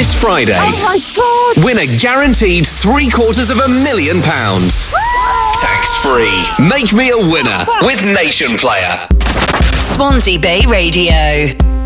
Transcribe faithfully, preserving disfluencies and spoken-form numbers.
This Friday, Oh my God! win a guaranteed three quarters of a million pounds. Tax-free. Make me a winner with Nation Player. Swansea Bay Radio.